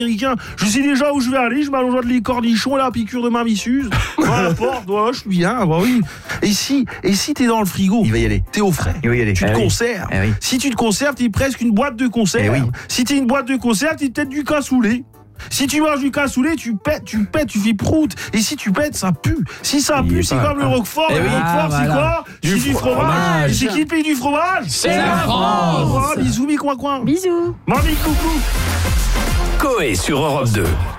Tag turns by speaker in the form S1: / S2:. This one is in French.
S1: américain. Je sais déjà où je vais aller, je m'allonge les cornichons et la piqûre de mammissus. Voilà la porte, voilà, je suis bien, bah oui. Et si t'es dans le frigo,
S2: Il va y aller.
S1: t'es au frais.
S2: Il va y aller.
S1: Tu te conserves.
S2: Oui.
S1: Si tu te conserves, t'es presque une boîte de conserve.
S2: Oui.
S1: Si t'es une boîte de conserve, t'es peut-être du cassoulet. Si tu manges du cassoulet, tu pètes, tu fais prout. Et si tu pètes, ça pue. Si ça pue, c'est comme le Roquefort. Le Roquefort, c'est quoi? C'est du fromage. Et c'est qui le pays du fromage?
S3: C'est la France.
S1: Bisous, mi coin.
S4: Bisous.
S1: Mamie, coucou.
S3: Coé sur Europe 2.